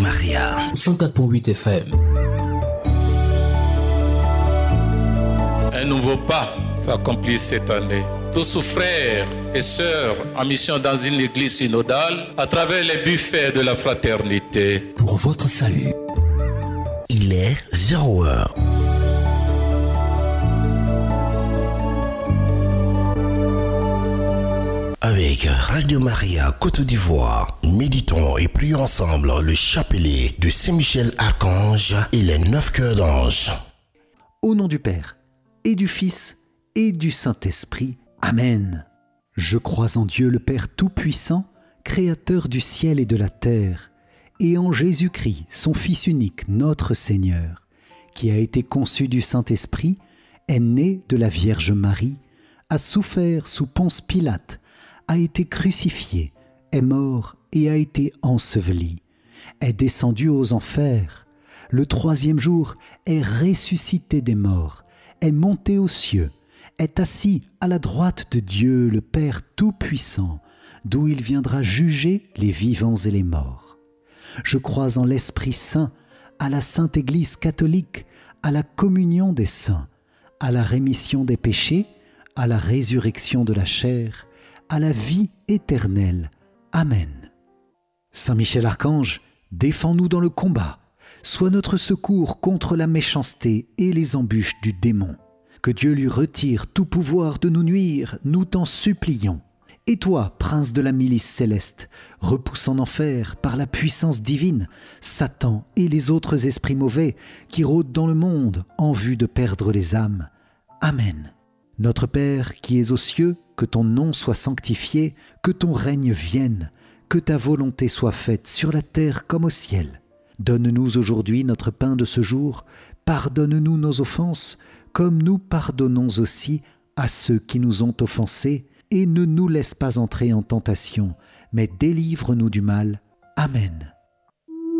Maria 104.8 FM. Un nouveau pas s'accomplit cette année. Tous frères et sœurs en mission dans une église synodale à travers les buffets de la fraternité. Pour votre salut, il est 0 heure. Avec Radio Maria Côte d'Ivoire, méditons et prions ensemble le chapelet de Saint-Michel-Archange et les 9 cœurs d'ange. Au nom du Père, et du Fils, et du Saint-Esprit. Amen. Je crois en Dieu le Père Tout-Puissant, Créateur du ciel et de la terre, et en Jésus-Christ, son Fils unique, notre Seigneur, qui a été conçu du Saint-Esprit, est né de la Vierge Marie, a souffert sous Ponce Pilate, a été crucifié, est mort et a été enseveli, est descendu aux enfers, le 3e jour est ressuscité des morts, est monté aux cieux, est assis à la droite de Dieu le Père Tout-Puissant, d'où il viendra juger les vivants et les morts. Je crois en l'Esprit Saint, à la Sainte Église catholique, à la communion des saints, à la rémission des péchés, à la résurrection de la chair, à la vie éternelle. Amen. Saint Michel Archange, défends-nous dans le combat. Sois notre secours contre la méchanceté et les embûches du démon. Que Dieu lui retire tout pouvoir de nous nuire, nous t'en supplions. Et toi, prince de la milice céleste, repousse en enfer par la puissance divine Satan et les autres esprits mauvais qui rôdent dans le monde en vue de perdre les âmes. Amen. Notre Père qui es aux cieux, que ton nom soit sanctifié, que ton règne vienne, que ta volonté soit faite sur la terre comme au ciel. Donne-nous aujourd'hui notre pain de ce jour, pardonne-nous nos offenses, comme nous pardonnons aussi à ceux qui nous ont offensés, et ne nous laisse pas entrer en tentation, mais délivre-nous du mal. Amen.